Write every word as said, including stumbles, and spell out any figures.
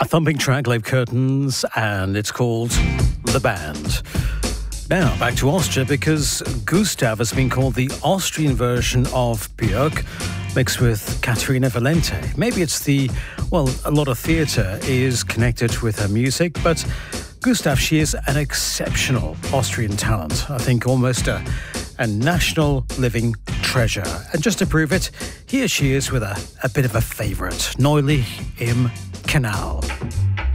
A thumping track like Curtains, and it's called The Band. Now, back to Austria, because Gustav has been called the Austrian version of Björk, mixed with Caterina Valente. Maybe it's the, well, a lot of theatre is connected with her music, but Gustav, she is an exceptional Austrian talent. I think almost a, a national living treasure. And just to prove it, here she is with a, a bit of a favourite, Neulich im Kanal.